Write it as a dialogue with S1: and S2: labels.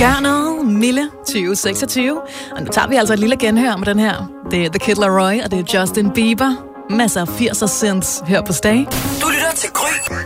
S1: Gør noget, Mille 2026. Og nu tager vi altså et lille genhør med den her. Det er The Kid Laroi, og det er Justin Bieber. Masser af 80'er synths her på Stay.
S2: Du lytter til Gry